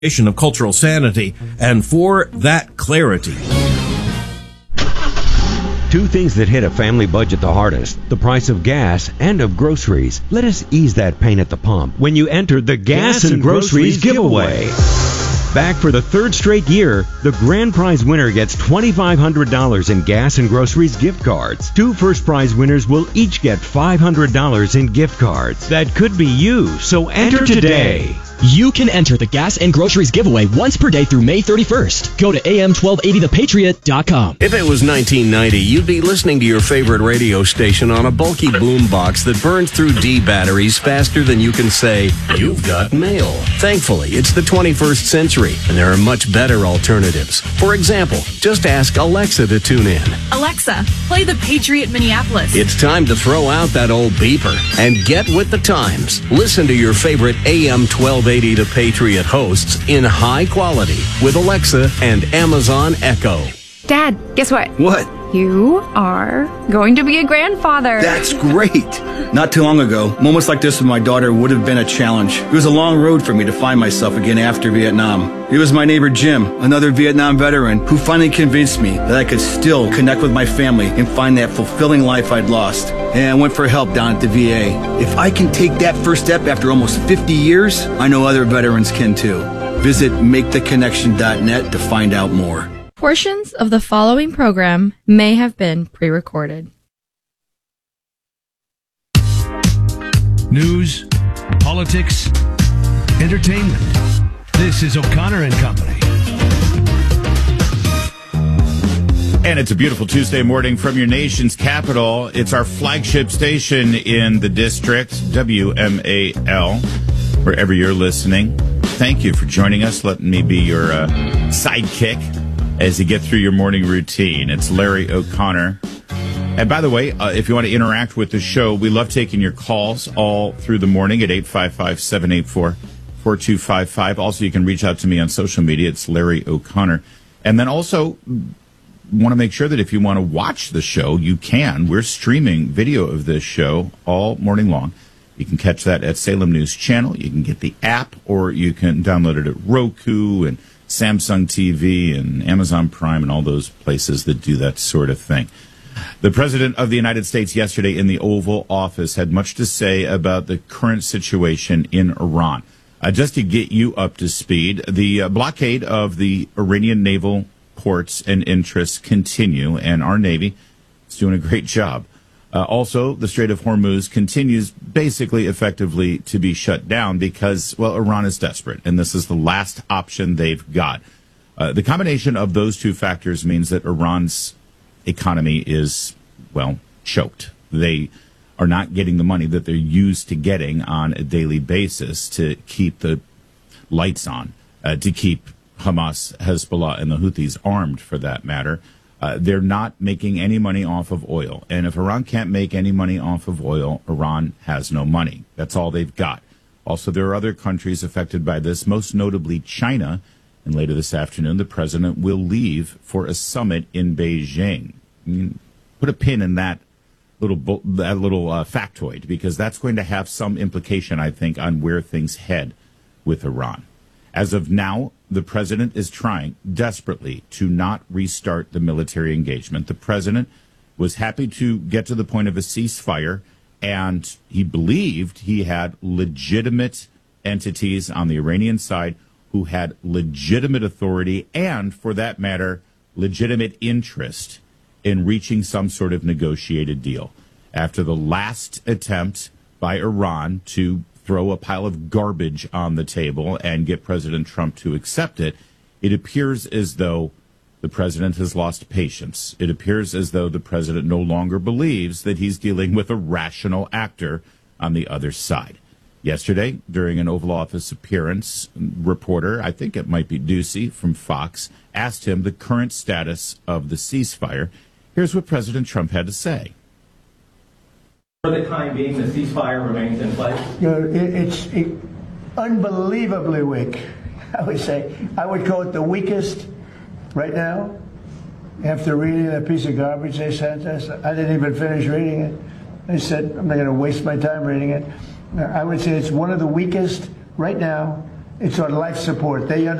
of cultural sanity and for that clarity. Two things that hit a family budget the hardest: the price of gas and of groceries. Let us ease that pain at the pump when you enter the Gas and Groceries giveaway. Back for the third straight year, the grand prize winner gets $2,500 in Gas and Groceries gift cards. Two first prize winners will each get $500 in gift cards. That could be you, so enter today. You can enter the Gas and Groceries giveaway once per day through May 31st. Go to am1280thepatriot.com. If it was 1990, you'd be listening to your favorite radio station on a bulky boombox that burns through D batteries faster than you can say, "You've got mail." Thankfully, it's the 21st century, and there are much better alternatives. For example, just ask Alexa to tune in. Alexa, play the Patriot Minneapolis. It's time to throw out that old beeper and get with the times. Listen to your favorite AM 1280 The Patriot hosts in high quality with Alexa and Amazon Echo. Dad, guess what? What? You are going to be a grandfather. That's great. Not too long ago, moments like this with my daughter would have been a challenge. It was a long road for me to find myself again after Vietnam. It was my neighbor Jim, another Vietnam veteran, who finally convinced me that I could still connect with my family and find that fulfilling life I'd lost. And I went for help down at the VA. If I can take that first step after almost 50 years, I know other veterans can too. Visit maketheconnection.net to find out more. Portions of the following program may have been pre-recorded. News, politics, entertainment. This is O'Connor and Company. And it's a beautiful Tuesday morning from your nation's capital. It's our flagship station in the district, WMAL, wherever you're listening. Thank you for joining us. Let me be your sidekick as you get through your morning routine. It's Larry O'Connor. And by the way, if you want to interact with the show, we love taking your calls all through the morning at 855-784-4255. Also, you can reach out to me on social media. It's Larry O'Connor. And then also want to make sure that if you want to watch the show, you can. We're streaming video of this show all morning long. You can catch that at Salem News Channel. You can get the app, or you can download it at Roku and Samsung TV and Amazon Prime and all those places that do that sort of thing. The President of the United States yesterday in the Oval Office had much to say about the current situation in Iran. Just to get you up to speed, the blockade of the Iranian naval ports and interests continue, and our Navy is doing a great job. Also, the Strait of Hormuz continues basically effectively to be shut down because, well, Iran is desperate, and this is the last option they've got. The combination of those two factors means that Iran's economy is, well, choked. They are not getting the money that they're used to getting on a daily basis to keep the lights on, to keep Hamas, Hezbollah, and the Houthis armed, for that matter. They're not making any money off of oil. And if Iran can't make any money off of oil, Iran has no money. That's all they've got. Also, there are other countries affected by this, most notably China. And later this afternoon, the president will leave for a summit in Beijing. Put a pin in that little factoid, because that's going to have some implication, I think, on where things head with Iran. As of now, the president is trying desperately to not restart the military engagement. The president was happy to get to the point of a ceasefire, and he believed he had legitimate entities on the Iranian side who had legitimate authority and, for that matter, legitimate interest in reaching some sort of negotiated deal. After the last attempt by Iran to throw a pile of garbage on the table and get President Trump to accept it, it appears as though the president has lost patience. It appears as though the president no longer believes that he's dealing with a rational actor on the other side. Yesterday, during an Oval Office appearance, reporter, I think it might be Ducey from Fox, asked him the current status of the ceasefire. Here's what President Trump had to say. For the time being, the ceasefire remains in place? It's unbelievably weak, I would say. I would call it the weakest right now. After reading that piece of garbage they sent us, I didn't even finish reading it. I said, I'm not going to waste my time reading it. I would say it's one of the weakest right now It's on life support. They